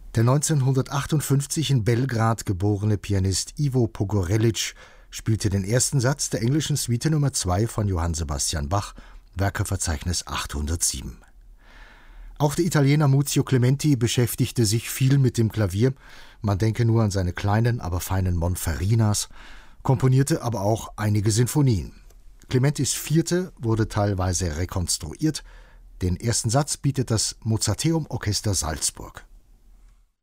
Der 1958 in Belgrad geborene Pianist Ivo Pogorelic spielte den ersten Satz der englischen Suite Nr. 2 von Johann Sebastian Bach, Werkeverzeichnis 807. Auch der Italiener Muzio Clementi beschäftigte sich viel mit dem Klavier, man denke nur an seine kleinen, aber feinen Monferinas, komponierte aber auch einige Sinfonien. Clementis Vierte wurde teilweise rekonstruiert. Den ersten Satz bietet das Mozarteum Orchester Salzburg.